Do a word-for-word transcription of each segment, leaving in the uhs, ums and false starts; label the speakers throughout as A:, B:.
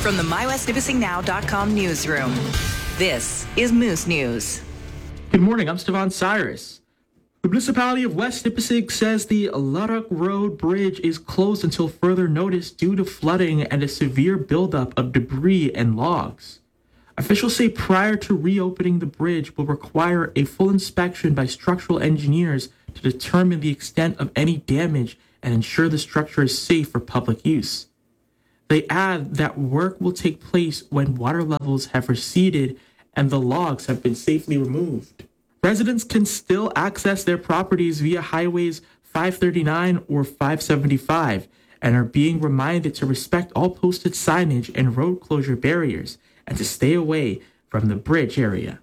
A: From the my west nipissing now dot com newsroom, this is Moose News.
B: Good morning, I'm Stevan Cyrus. The municipality of West Nipissing says the Luddock Road Bridge is closed until further notice due to flooding and a severe buildup of debris and logs. Officials say prior to reopening the bridge will require a full inspection by structural engineers to determine the extent of any damage and ensure the structure is safe for public use. They add that work will take place when water levels have receded and the logs have been safely removed. Residents can still access their properties via highways five thirty-nine or five seventy-five and are being reminded to respect all posted signage and road closure barriers and to stay away from the bridge area.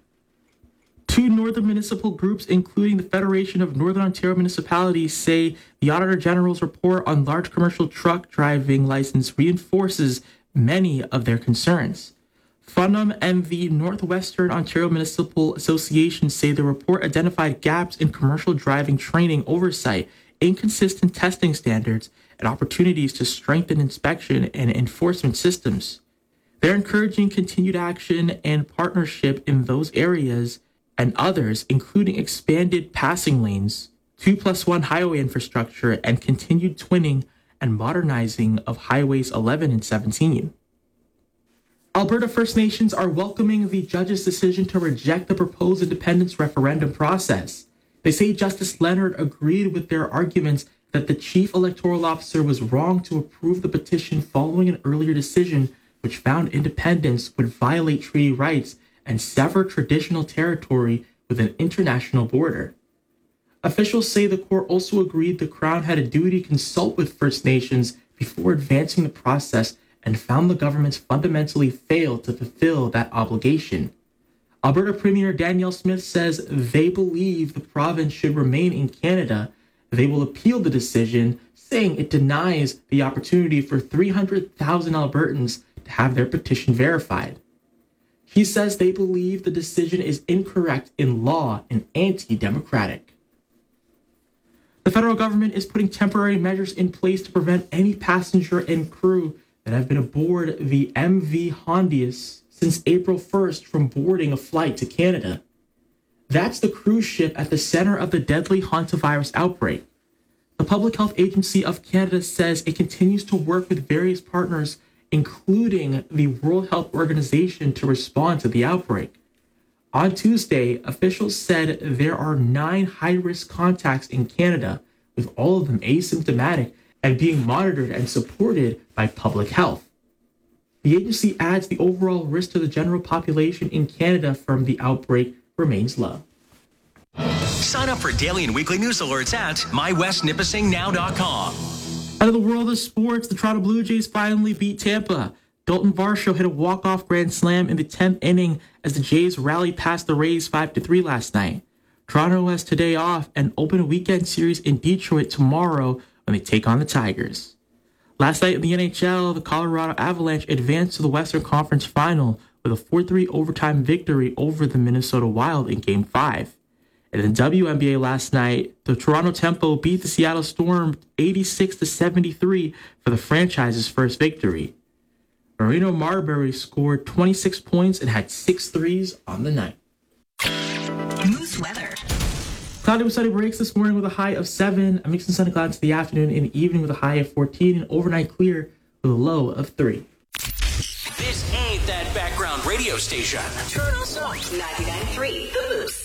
B: Two northern municipal groups, including the Federation of Northern Ontario Municipalities, say the Auditor General's report on large commercial truck driving license reinforces many of their concerns. FUNUM and the Northwestern Ontario Municipal Association say the report identified gaps in commercial driving training oversight, inconsistent testing standards, and opportunities to strengthen inspection and enforcement systems. They're encouraging continued action and partnership in those areas and others, including expanded passing lanes, two plus one highway infrastructure, and continued twinning and modernizing of highways eleven and seventeen. Alberta First Nations are welcoming the judge's decision to reject the proposed independence referendum process. They say Justice Leonard agreed with their arguments that the chief electoral officer was wrong to approve the petition following an earlier decision which found independence would violate treaty rights and sever traditional territory with an international border. Officials say the court also agreed the Crown had a duty to consult with First Nations before advancing the process and found the governments fundamentally failed to fulfill that obligation. Alberta Premier Danielle Smith says they believe the province should remain in Canada. They will appeal the decision, saying it denies the opportunity for three hundred thousand Albertans to have their petition verified. He says they believe the decision is incorrect in law and anti-democratic. The federal government is putting temporary measures in place to prevent any passenger and crew that have been aboard the M V Hondius since April first from boarding a flight to Canada. That's the cruise ship at the center of the deadly hantavirus outbreak. The Public Health Agency of Canada says it continues to work with various partners, including the World Health Organization, to respond to the outbreak. On Tuesday, officials said there are nine high-risk contacts in Canada, with all of them asymptomatic and being monitored and supported by public health. The agency adds the overall risk to the general population in Canada from the outbreak remains low.
C: Sign up for daily and weekly news alerts at my west nipissing now dot com.
B: Out of the world of sports, the Toronto Blue Jays finally beat Tampa. Dalton Varsho hit a walk-off grand slam in the tenth inning as the Jays rallied past the Rays five to three last night. Toronto has today off and open a weekend series in Detroit tomorrow when they take on the Tigers. Last night in the N H L, the Colorado Avalanche advanced to the Western Conference Final with a four three overtime victory over the Minnesota Wild in Game five. And in W N B A last night, the Toronto Tempo beat the Seattle Storm eighty-six to seventy-three for the franchise's first victory. Marino Marbury scored twenty-six points and had six threes on the night.
A: Moose weather.
B: Cloudy with sunny breaks this morning with a high of seven. A mix of sun and clouds to the afternoon and evening with a high of fourteen, and overnight clear with a low of three.
C: This ain't that background radio station.
A: Toronto's ninety-nine point three, The Moose.